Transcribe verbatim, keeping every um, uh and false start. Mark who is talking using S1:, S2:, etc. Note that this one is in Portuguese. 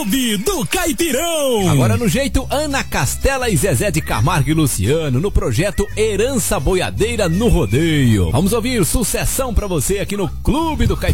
S1: Clube do Caipirão.
S2: Agora no jeito Ana Castela e Zezé de Camargo e Luciano no projeto Herança Boiadeira no Rodeio. Vamos ouvir sucessão pra você aqui no Clube do Caipirão.